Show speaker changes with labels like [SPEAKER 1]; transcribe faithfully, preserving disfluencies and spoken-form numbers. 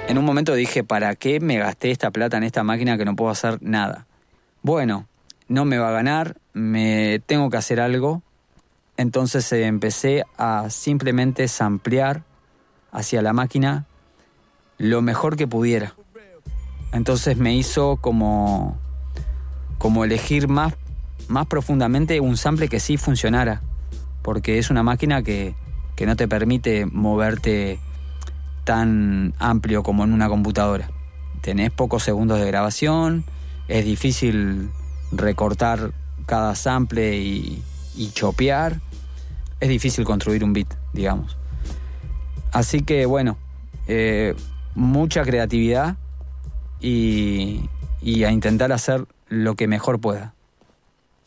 [SPEAKER 1] En un momento dije, ¿para qué me gasté esta plata en esta máquina que no puedo hacer nada? Bueno, no me va a ganar, me tengo que hacer algo. Entonces eh, empecé a simplemente samplear hacia la máquina lo mejor que pudiera. Entonces me hizo como, como elegir más, más profundamente un sample que sí funcionara, porque es una máquina que, que no te permite moverte tan amplio como en una computadora. Tenés pocos segundos de grabación, es difícil recortar cada sample y, y chopear, es difícil construir un beat, digamos. Así que bueno, eh, mucha creatividad y, y a intentar hacer lo que mejor pueda.